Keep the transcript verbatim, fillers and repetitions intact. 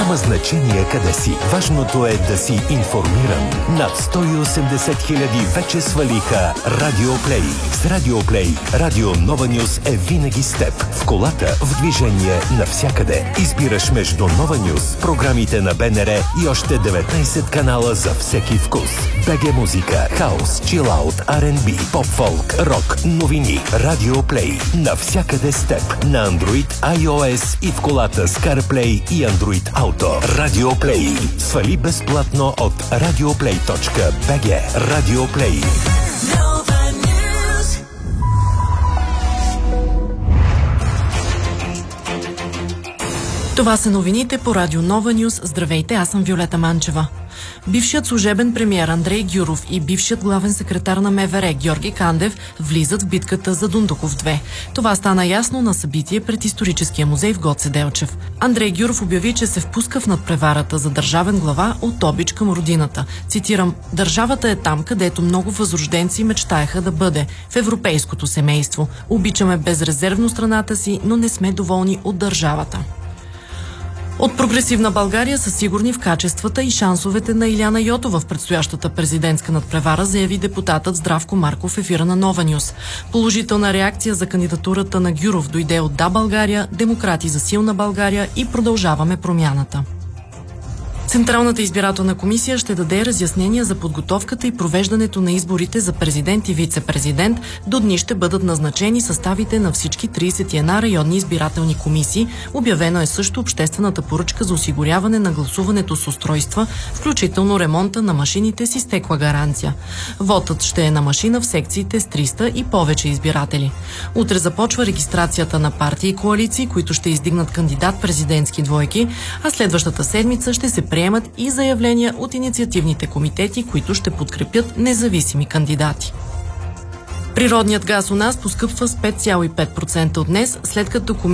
Няма значение къде си. Важното е да си информиран. Над сто и осемдесет хиляди вече свалиха Радио Плей. С Радио Плей, Радио Нова Нюз е винаги с теб. В колата, в движение, навсякъде. Избираш между Нова Нюз, програмите на БНР и още деветнайсет канала за всеки вкус. БГ музика, хаус, чилаут, Ар енд Би, поп-фолк, рок, новини. Радио Плей. Навсякъде с теб. На Android, iOS и в колата с CarPlay и Android Auto. Радио Плей. Свали безплатно от радиоплей точка би джи. Радио Плей. Това са новините по Радио Нова Нюз. Здравейте, аз съм Виолета Манчева. Бившият служебен премиер Андрей Гюров и бившият главен секретар на МВР Георги Кандев влизат в битката за Дундуков две. Това стана ясно на събитие пред историческия музей в Гоце Делчев. Андрей Гюров обяви, че се впуска в надпреварата за държавен глава от обич към родината. Цитирам: "Държавата е там, където много възрожденци мечтаеха да бъде, в европейското семейство. Обичаме безрезервно страната си, но не сме доволни от държавата." От Прогресивна България са сигурни в качествата и шансовете на Илияна Йотова в предстоящата президентска надпревара, заяви депутатът Здравко Марков в ефира на Нова Нюз. Положителна реакция за кандидатурата на Гюров дойде от Да България, Демократи за силна България и Продължаваме промяната. Централната избирателна комисия ще даде разяснения за подготовката и провеждането на изборите за президент и вице-президент. До дни ще бъдат назначени съставите на всички трийсет и една районни избирателни комисии. Обявена е също обществената поръчка за осигуряване на гласуването с устройства, включително ремонта на машините с изтекла гаранция. Вотът ще е на машина в секциите с триста и повече избиратели. Утре започва регистрацията на партии и коалиции, които ще издигнат кандидат президентски двойки, а следващата седмица ще се приемат и заявления от инициативните комитети, които ще подкрепят независими кандидати. Природният газ у нас поскъпва с пет цяло и пет процента от днес, след като